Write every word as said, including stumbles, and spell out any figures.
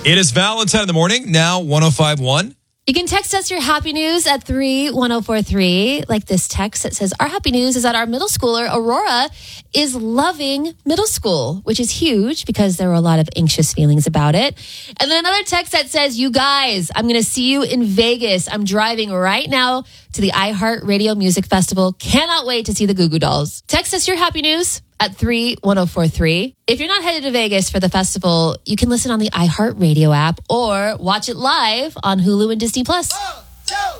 It is Valentine in the morning, now one oh five point one. You can text us your happy news at three one oh four three, like this text that says, our happy news is that our middle schooler, Aurora, is loving middle school, which is huge because there were a lot of anxious feelings about it. And then another text that says, you guys, I'm going to see you in Vegas. I'm driving right now to the iHeartRadio Music Festival. Cannot wait to see the Goo Goo Dolls. Text us your happy news at three one oh four three. If you're not headed to Vegas for the festival, you can listen on the iHeartRadio app or watch it live on Hulu and Disney Plus.